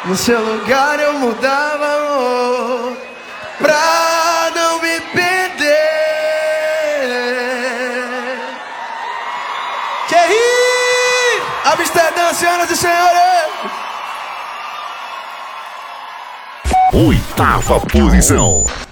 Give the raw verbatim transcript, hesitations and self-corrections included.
No seu lugar eu mudava, amor, pra não me perder. Thierry! Amsterdã, senhoras e senhores! Oitava posição.